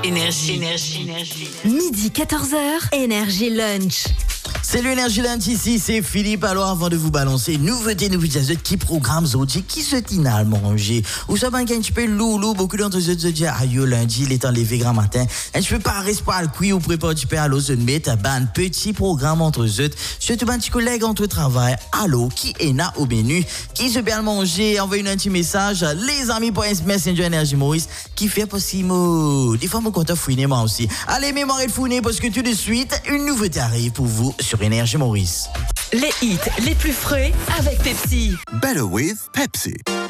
Midi 14h, Énergie Lunch. C'est l'Énergie Lunch ici, c'est Philippe. Alors avant de vous balancer, nouveauté qui programme Zodi, qui se dîne à manger. Ou ça va un petit peu loulou, beaucoup d'entre eux se disent, aïe, lundi, il est enlevé grand matin. Et je peux pas rester à le cuit ou préparer du pain à l'eau, mettre un petit programme entre eux. Surtout un petit collègue entre travail, allô, qui est là au menu, qui se peut manger, envoyer un petit message, les amis pour Messenger Énergie Maurice, qui fait possible, des fois, mon compte a fouiné moi aussi. Allez, mémoire et fouiner parce que tout de suite, une nouveauté arrive pour vous sur Énergie Maurice. Les hits les plus frais avec Pepsi. Better with Pepsi.